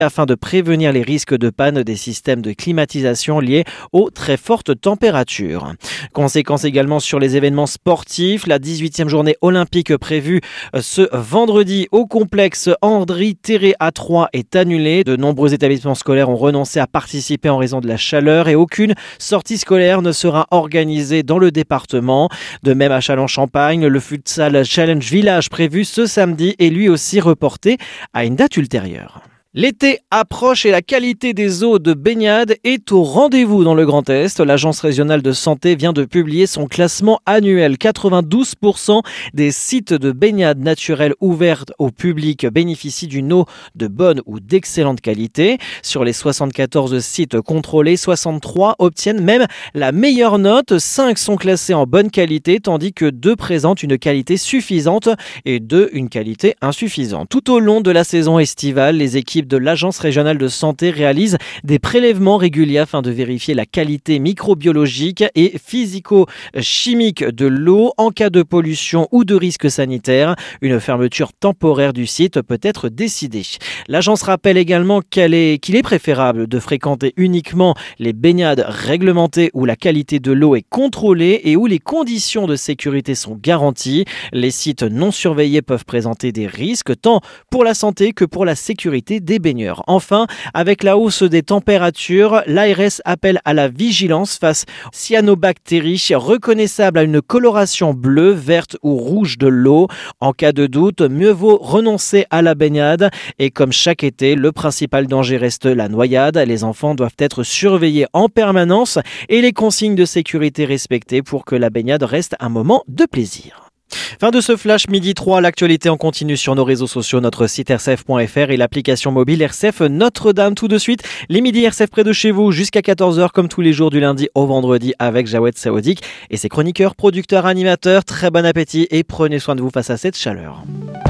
afin de prévenir les risques de panne des systèmes de climatisation liés aux très fortes températures. Conséquences également sur les événements sportifs. La 18e journée olympique prévue ce vendredi au complexe Henri Terré à Troyes est annulée. De nombreux établissements scolaires ont renoncé à participer en raison de la chaleur et aucune sortie scolaire ne sera organisée dans le département. De même à Châlons-Champagne, le Futsal Challenge Village prévu ce samedi est lui aussi reporté à une date ultérieure. L'été approche et la qualité des eaux de baignade est au rendez-vous dans le Grand Est. L'Agence régionale de santé vient de publier son classement annuel. 92% des sites de baignade naturelle ouverts au public bénéficient d'une eau de bonne ou d'excellente qualité. Sur les 74 sites contrôlés, 63 obtiennent même la meilleure note. 5 sont classés en bonne qualité, tandis que 2 présentent une qualité suffisante et 2 une qualité insuffisante. Tout au long de la saison estivale, les équipes de l'Agence régionale de santé réalise des prélèvements réguliers afin de vérifier la qualité microbiologique et physico-chimique de l'eau. En cas de pollution ou de risque sanitaire, une fermeture temporaire du site peut être décidée. L'agence rappelle également qu'il est préférable de fréquenter uniquement les baignades réglementées où la qualité de l'eau est contrôlée et où les conditions de sécurité sont garanties. Les sites non surveillés peuvent présenter des risques tant pour la santé que pour la sécurité des baigneurs. Enfin, avec la hausse des températures, l'ARS appelle à la vigilance face aux cyanobactéries reconnaissables à une coloration bleue, verte ou rouge de l'eau. En cas de doute, mieux vaut renoncer à la baignade. Et comme chaque été, le principal danger reste la noyade. Les enfants doivent être surveillés en permanence et les consignes de sécurité respectées pour que la baignade reste un moment de plaisir. Fin de ce flash midi 3, l'actualité en continu sur nos réseaux sociaux, notre site rcf.fr et l'application mobile RCF Notre-Dame. Tout de suite, les midis RCF près de chez vous jusqu'à 14h comme tous les jours du lundi au vendredi avec Jawed Saoudik et ses chroniqueurs, producteurs, animateurs. Très bon appétit et prenez soin de vous face à cette chaleur.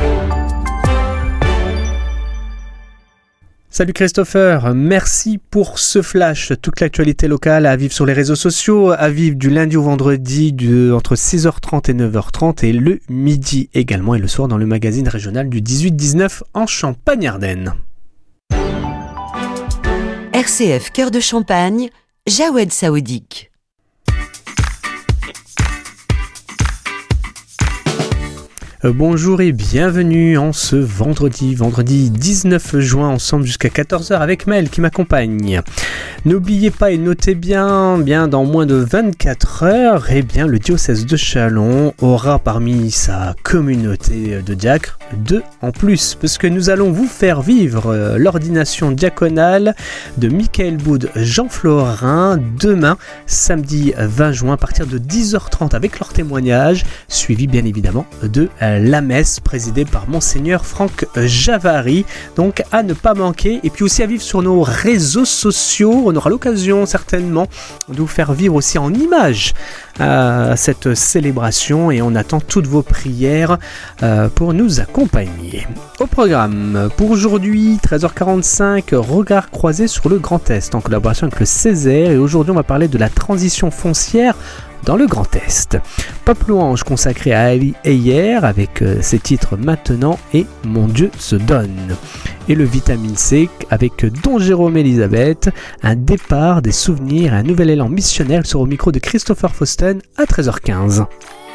Salut Christopher, merci pour ce flash. Toute l'actualité locale à vivre sur les réseaux sociaux, à vivre du lundi au vendredi entre 6h30 et 9h30 et le midi également et le soir dans le magazine régional du 18-19 en Champagne-Ardenne. RCF Cœur de Champagne, Jawed Saoudik. Bonjour et bienvenue en ce vendredi 19 juin, ensemble jusqu'à 14h avec Maël qui m'accompagne. N'oubliez pas et notez bien dans moins de 24 heures, le diocèse de Châlons aura parmi sa communauté de diacres 2 en plus, parce que nous allons vous faire vivre l'ordination diaconale de Michael Boud Jean Florin demain, samedi 20 juin, à partir de 10h30 avec leur témoignage, suivi bien évidemment de la messe présidée par Monseigneur Franck Javary, donc à ne pas manquer. Et puis aussi à vivre sur nos réseaux sociaux, on aura l'occasion certainement de vous faire vivre aussi en images cette célébration et on attend toutes vos prières pour nous accompagner. Au programme pour aujourd'hui, 13h45, regard croisé sur le Grand Est en collaboration avec le Césaire, et aujourd'hui on va parler de la transition foncière dans le Grand Est. Pop louange consacré à Ali Heyer avec ses titres Maintenant et Mon Dieu se donne. Et le Vitamine C avec Don Jérôme Elisabeth, un départ des souvenirs et un nouvel élan missionnaire sera au micro de Christopher Fausten à 13h15.